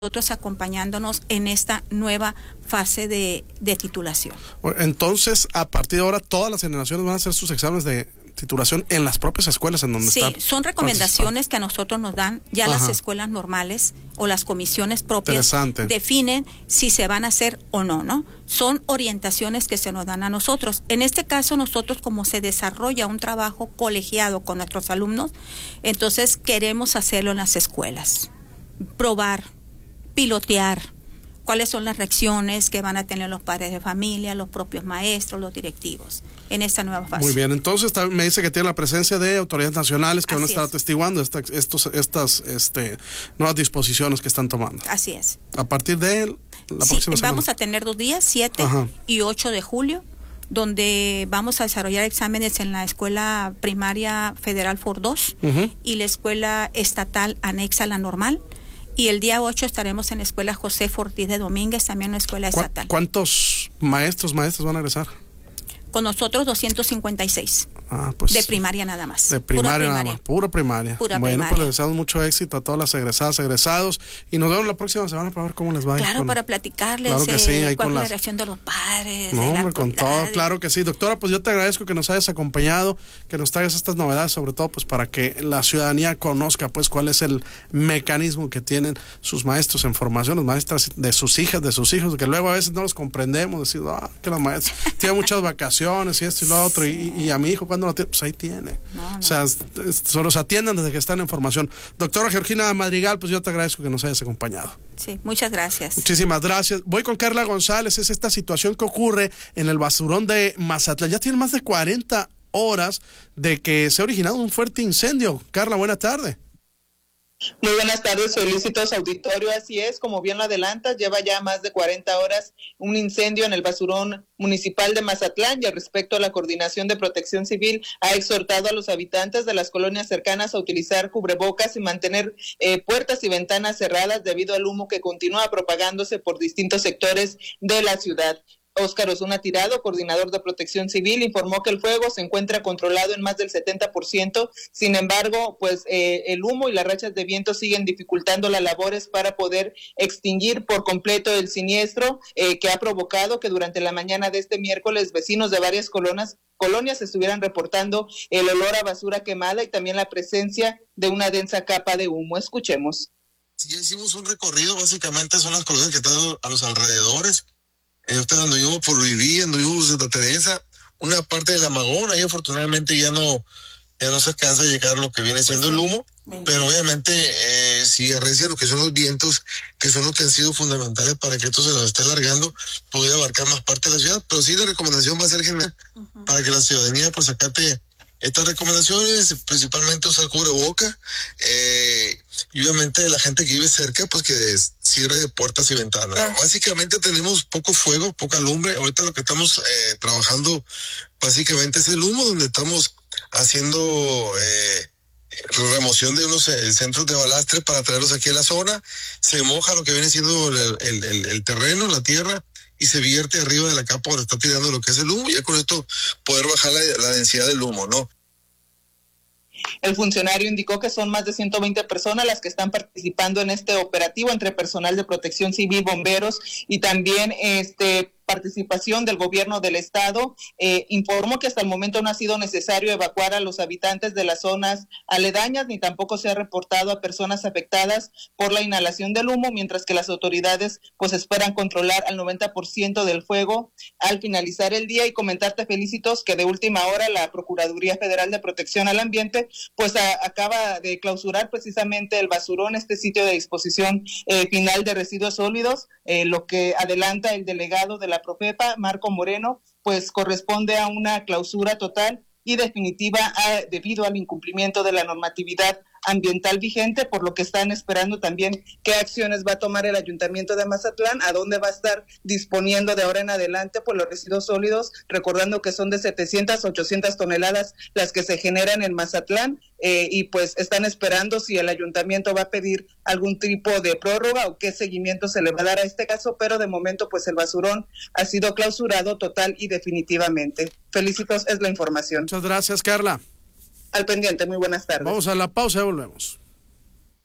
nosotros acompañándonos en esta nueva fase de titulación. Entonces, a partir de ahora, todas las generaciones van a hacer sus exámenes de titulación en las propias escuelas en donde están. Sí, son recomendaciones que a nosotros nos dan ya las escuelas normales o las comisiones propias definen si se van a hacer o no, ¿no? Son orientaciones que se nos dan a nosotros. En este caso, nosotros, como se desarrolla un trabajo colegiado con nuestros alumnos, entonces queremos hacerlo en las escuelas. Probar, pilotear cuáles son las reacciones que van a tener los padres de familia, los propios maestros, los directivos en esta nueva fase. Muy bien, entonces me dice que tiene la presencia de autoridades nacionales que van a estar atestiguando estas nuevas disposiciones que están tomando. Así es. A partir de la próxima semana. Vamos a tener 2 días, 7 y 8 de julio, donde vamos a desarrollar exámenes en la Escuela Primaria Federal FOR 2 y la Escuela Estatal anexa a la normal. Y el día 8 estaremos en la Escuela José Ortiz de Domínguez, también una escuela estatal. ¿Cuántos maestros van a egresar? Con nosotros 256. Pues, de primaria nada más. De primaria nada más, pura primaria. Bueno, primaria. Pues les deseamos mucho éxito a todas las egresadas, egresados, y nos vemos la próxima semana para ver cómo les va. Claro, para platicarles cuál es la reacción de los padres. No, hombre, con todo, claro que sí. Doctora, pues yo te agradezco que nos hayas acompañado, que nos traigas estas novedades, sobre todo pues para que la ciudadanía conozca pues cuál es el mecanismo que tienen sus maestros en formación, los maestras de sus hijas, de sus hijos, que luego a veces no los comprendemos, decir, que los maestros tienen muchas vacaciones y esto y lo otro, y a mi hijo cuando lo tiene, pues ahí tiene. O sea, solo los atiendan desde que están en formación. Doctora Georgina Madrigal, pues yo te agradezco que nos hayas acompañado. Sí, muchas gracias. Muchísimas gracias. Voy con Carla González. Es esta situación que ocurre en el basurón de Mazatlán. Ya tiene más de 40 horas de que se ha originado un fuerte incendio. Carla, buena tarde. Muy buenas tardes, solicitados auditorio. Así es, como bien lo adelantas, lleva ya más de 40 horas un incendio en el basurón municipal de Mazatlán, y al respecto, la Coordinación de Protección Civil ha exhortado a los habitantes de las colonias cercanas a utilizar cubrebocas y mantener puertas y ventanas cerradas debido al humo que continúa propagándose por distintos sectores de la ciudad. Óscar Osuna Tirado, coordinador de Protección Civil, informó que el fuego se encuentra controlado en más del 70%, sin embargo, pues el humo y las rachas de viento siguen dificultando las labores para poder extinguir por completo el siniestro que ha provocado que durante la mañana de este miércoles vecinos de varias colonias estuvieran reportando el olor a basura quemada y también la presencia de una densa capa de humo. Escuchemos. Ya hicimos un recorrido, básicamente son las colonias que están a los alrededores. Usted anduvimos por Viví, anduvimos en Santa Teresa, una parte de la Magón, ahí afortunadamente ya no se alcanza a llegar lo que viene siendo el humo, pero obviamente si arrecia lo que son los vientos, que son los que han sido fundamentales para que esto se nos esté alargando, pudiera abarcar más parte de la ciudad, pero sí la recomendación va a ser general, para que la ciudadanía pues acate estas recomendaciones, principalmente usar cubreboca, y obviamente la gente que vive cerca, pues que cierre de puertas y ventanas. Básicamente tenemos poco fuego, poca lumbre. Ahorita lo que estamos trabajando básicamente es el humo, donde estamos haciendo remoción de unos centros de balastre para traerlos aquí a la zona. Se moja lo que viene siendo el terreno, la tierra, y se vierte arriba de la capa donde está tirando lo que es el humo, y ya con esto poder bajar la densidad del humo, ¿no? El funcionario indicó que son más de 120 personas las que están participando en este operativo entre personal de Protección Civil, bomberos y también participación del gobierno del estado. Informó que hasta el momento no ha sido necesario evacuar a los habitantes de las zonas aledañas, ni tampoco se ha reportado a personas afectadas por la inhalación del humo, mientras que las autoridades pues esperan controlar al 90% del fuego al finalizar el día. Y comentarte, Felicitos, que de última hora la Procuraduría Federal de Protección al Ambiente pues acaba de clausurar precisamente el basurón, este sitio de disposición final de residuos sólidos, lo que adelanta el delegado de la Profepa, Marco Moreno, pues corresponde a una clausura total y definitiva debido al incumplimiento de la normatividad ambiental vigente, por lo que están esperando también qué acciones va a tomar el Ayuntamiento de Mazatlán, a dónde va a estar disponiendo de ahora en adelante pues los residuos sólidos, recordando que son de 700 a 800 toneladas las que se generan en Mazatlán, y pues están esperando si el Ayuntamiento va a pedir algún tipo de prórroga o qué seguimiento se le va a dar a este caso, pero de momento pues el basurón ha sido clausurado total y definitivamente. Felicitos, es la información. Muchas gracias, Carla. Al pendiente, muy buenas tardes. Vamos a la pausa y volvemos.